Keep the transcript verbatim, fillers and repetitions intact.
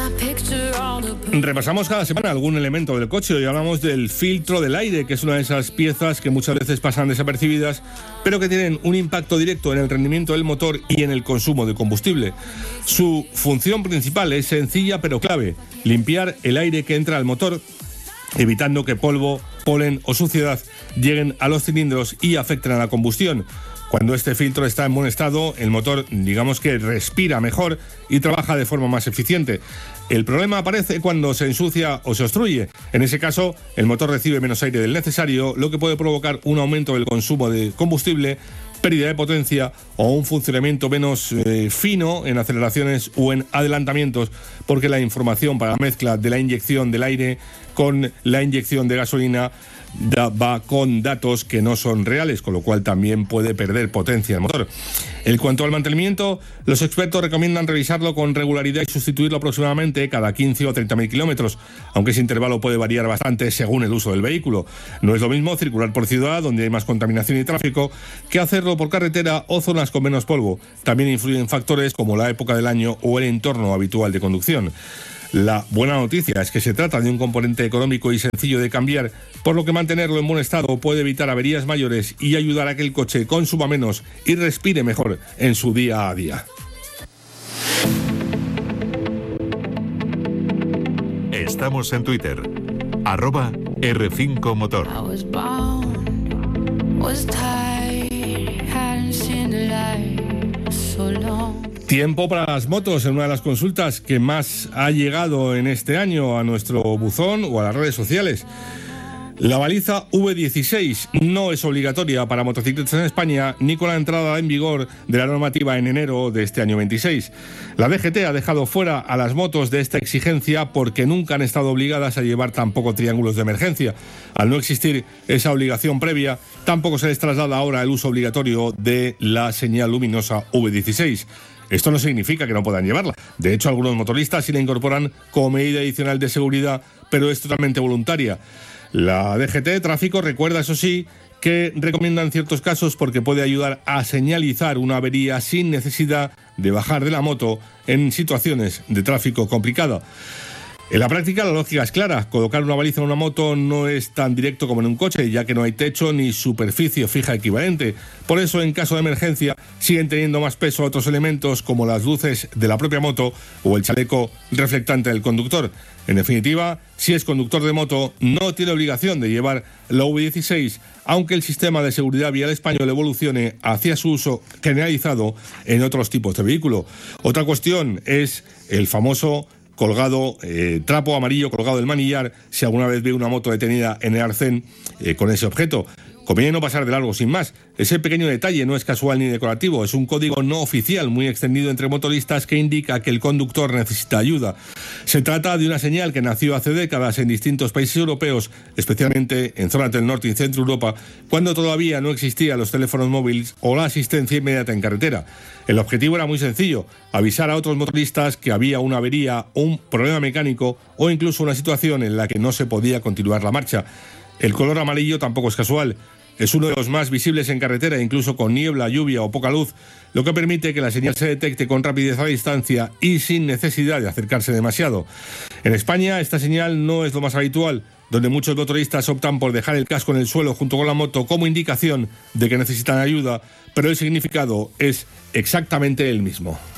Repasamos cada semana algún elemento del coche. Hoy hablamos del filtro del aire, que es una de esas piezas que muchas veces pasan desapercibidas, pero que tienen un impacto directo en el rendimiento del motor y en el consumo de combustible. Su función principal es sencilla pero clave: limpiar el aire que entra al motor, evitando que polvo, polen o suciedad lleguen a los cilindros y afecten a la combustión. Cuando este filtro está en buen estado, el motor, digamos que respira mejor y trabaja de forma más eficiente. El problema aparece cuando se ensucia o se obstruye. En ese caso, el motor recibe menos aire del necesario, lo que puede provocar un aumento del consumo de combustible, pérdida de potencia o un funcionamiento menos eh, fino en aceleraciones o en adelantamientos, porque la información para la mezcla de la inyección del aire con la inyección de gasolina Da, va con datos que no son reales, con lo cual también puede perder potencia el motor. En cuanto al mantenimiento, los expertos recomiendan revisarlo con regularidad y sustituirlo aproximadamente cada quince o treinta mil kilómetros, aunque ese intervalo puede variar bastante según el uso del vehículo. No es lo mismo circular por ciudad, donde hay más contaminación y tráfico, que hacerlo por carretera o zonas con menos polvo. También influyen factores como la época del año o el entorno habitual de conducción. La buena noticia es que se trata de un componente económico y sencillo de cambiar, por lo que mantenerlo en buen estado puede evitar averías mayores y ayudar a que el coche consuma menos y respire mejor en su día a día. Estamos en Twitter, arroba erre cinco Motor. Tiempo para las motos, en una de las consultas que más ha llegado en este año a nuestro buzón o a las redes sociales. La baliza ve dieciséis no es obligatoria para motocicletas en España, ni con la entrada en vigor de la normativa en enero de este año veintiséis. La D G T ha dejado fuera a las motos de esta exigencia porque nunca han estado obligadas a llevar tampoco triángulos de emergencia. Al no existir esa obligación previa, tampoco se les traslada ahora el uso obligatorio de la señal luminosa ve dieciséis. Esto no significa que no puedan llevarla. De hecho, algunos motoristas sí la incorporan como medida adicional de seguridad, pero es totalmente voluntaria. La D G T Tráfico recuerda, eso sí, que recomienda en ciertos casos porque puede ayudar a señalizar una avería sin necesidad de bajar de la moto en situaciones de tráfico complicada. En la práctica la lógica es clara: colocar una baliza en una moto no es tan directo como en un coche, ya que no hay techo ni superficie fija equivalente. Por eso, en caso de emergencia, siguen teniendo más peso otros elementos como las luces de la propia moto o el chaleco reflectante del conductor. En definitiva, si es conductor de moto, no tiene obligación de llevar la ve dieciséis, aunque el sistema de seguridad vial español evolucione hacia su uso generalizado en otros tipos de vehículo. Otra cuestión es el famoso colgado, eh, trapo amarillo colgado del manillar, si alguna vez ve una moto detenida en el arcén eh, con ese objeto. Conviene no pasar de largo sin más. Ese pequeño detalle no es casual ni decorativo, es un código no oficial muy extendido entre motoristas que indica que el conductor necesita ayuda. Se trata de una señal que nació hace décadas en distintos países europeos, especialmente en zonas del norte y centro de Europa, cuando todavía no existían los teléfonos móviles o la asistencia inmediata en carretera. El objetivo era muy sencillo: avisar a otros motoristas que había una avería, un problema mecánico o incluso una situación en la que no se podía continuar la marcha. El color amarillo tampoco es casual. Es uno de los más visibles en carretera, incluso con niebla, lluvia o poca luz, lo que permite que la señal se detecte con rapidez a distancia y sin necesidad de acercarse demasiado. En España esta señal no es lo más habitual, donde muchos motoristas optan por dejar el casco en el suelo junto con la moto como indicación de que necesitan ayuda, pero el significado es exactamente el mismo.